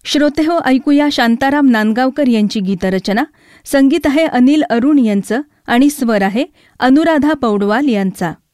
श्रोतेहो, ऐकूया शांताराम नांदगावकर यांची गीतरचना. संगीत आहे अनिल अरुण यांचं आणि स्वर आहे अनुराधा पौडवाल यांचा.